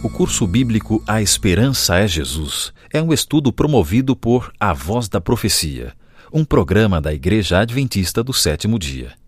O curso bíblico A Esperança é Jesus é um estudo promovido por A Voz da Profecia, um programa da Igreja Adventista do Sétimo Dia.